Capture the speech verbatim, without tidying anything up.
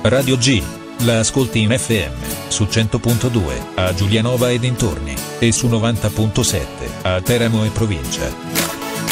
Radio G, la ascolti in F M, su cento punto due, a Giulianova e dintorni, e su novanta punto sette, a Teramo e provincia.